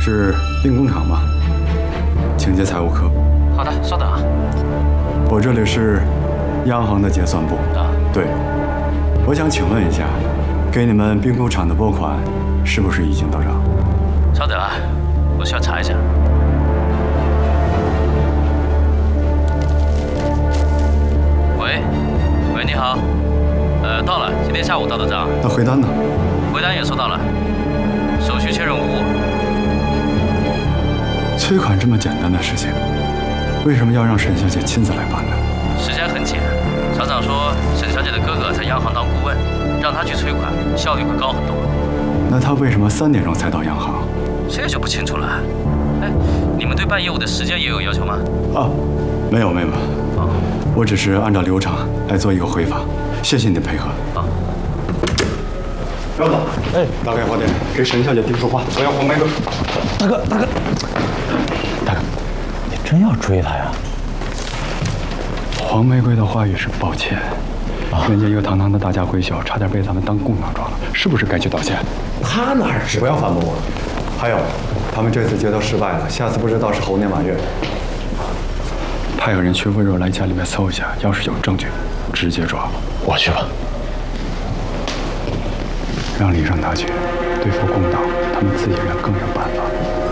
是兵工厂吗？请接财务科。 好的，稍等啊。 我这里是央行的结算部。 啊， 对，我想请问一下，给你们兵工厂的拨款是不是已经到账？ 稍等啊，我需要查一下。喂，你好。到了，今天下午到的账。 那回单呢？ 回单也收到了，手续确认无误。 催款这么简单的事情，为什么要让沈小姐亲自来办呢？ 时间很紧，厂长说沈小姐的哥哥在央行当顾问，让他去催款，效率会高很多。 那他为什么3点钟才到央行？ 这就不清楚了。哎，你们对办业务的时间也有要求吗？ 啊，没有。 哦， 我只是按照流程来做一个回访，谢谢你的配合。 好。 姚总，打开花店，给沈小姐递束花，我要黄玫瑰。 大哥，你真要追她呀？ 黄玫瑰的话语是抱歉，人家一个堂堂的大家闺秀，差点被咱们当共党抓了，是不是该去道歉？ 她哪是？ 不要反驳我。还有，他们这次接都失败了，下次不知道是猴年马月。派个人去温柔来家里面搜一下，要是有证据，直接抓。 我去吧。 让李胜他去对付共党，他们自己人更有办法。